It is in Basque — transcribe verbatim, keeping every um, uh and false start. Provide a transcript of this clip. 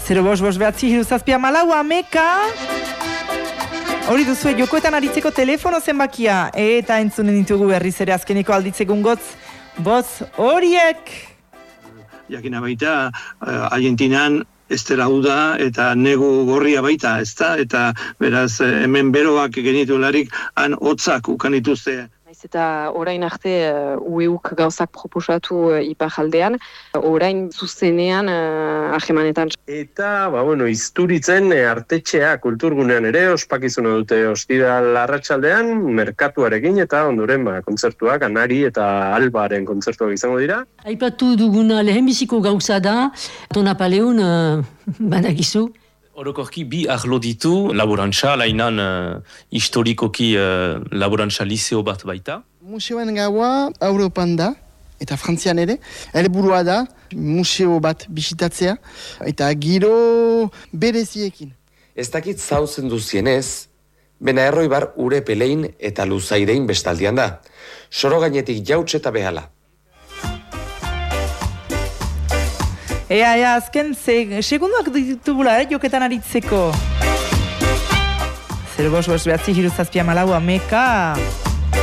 zero bost bost behatzi hiru zazpia malau ameka. Hori duzue, jokoetan aritzeko telefono zenbakia. Eta entzunen ditugu berriz ere azkeniko alditzegun gotz. Boz horiek. Jakina baita, Argentinan ez dela uda eta negu gorria baita, ezta? Eta beraz, hemen beroak genitularik han hotzak ukan dituzte. Eta orain arte uh, U E Uk gauzak proposatu uh, iparjaldean, orain zuzenean uh, ahemanetan. Eta, ba, bueno, izturitzen e, artetxea kulturgunean ere ospakizuna dute ostiral arratsaldean merkatuarekin eta ondoren ba, kontzertuak, Anari eta Albaren kontzertuak izango dira. Aipatu duguna lehenbiziko gauza da, Tonapaleun uh, badakizu. Orokorki bi arlo ditu, laborantza, lainan uh, historikoki uh, laborantza liseo bat baita. Museoen gaua Europan da, eta Frantzian ere. Helburua da, museo bat bisitatzea, eta giro bereziekin. Ez dakit zauzen duzienez, bena erroibar ure pelein eta luzaidein bestaldian da. Soro gainetik jautz eta behala. Ea, ea, azken, se, segunduak ditugula, eh, joketan aritzeko. zero bost bost behatzi hiru zazpia malau ameka.